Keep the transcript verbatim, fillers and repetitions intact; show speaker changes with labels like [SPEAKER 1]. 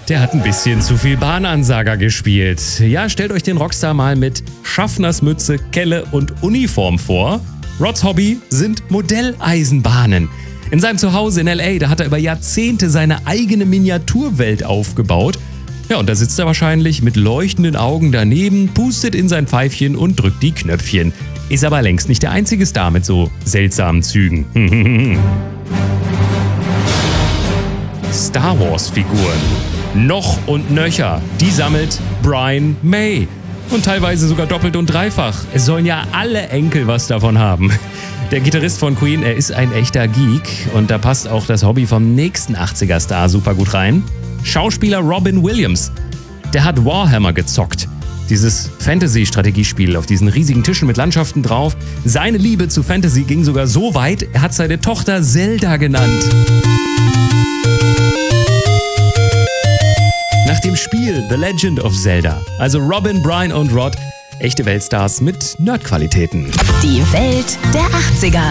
[SPEAKER 1] Der hat ein bisschen zu viel Bahnansager gespielt. Ja, stellt euch den Rockstar mal mit Schaffnersmütze, Kelle und Uniform vor. Rods Hobby sind Modelleisenbahnen. In seinem Zuhause in L A, da hat er über Jahrzehnte seine eigene Miniaturwelt aufgebaut. Ja, und da sitzt er wahrscheinlich mit leuchtenden Augen daneben, pustet in sein Pfeifchen und drückt die Knöpfchen. Ist aber längst nicht der einzige Star mit so seltsamen Zügen. Star Wars-Figuren. Noch und nöcher. Die sammelt Brian May. Und teilweise sogar doppelt und dreifach. Es sollen ja alle Enkel was davon haben. Der Gitarrist von Queen, er ist ein echter Geek. Und da passt auch das Hobby vom nächsten achtziger-Star super gut rein. Schauspieler Robin Williams. Der hat Warhammer gezockt. Dieses Fantasy-Strategiespiel auf diesen riesigen Tischen mit Landschaften drauf. Seine Liebe zu Fantasy ging sogar so weit, er hat seine Tochter Zelda genannt. Nach dem Spiel The Legend of Zelda. Also Robin, Brian und Rod, echte Weltstars mit Nerdqualitäten.
[SPEAKER 2] Die Welt der achtziger.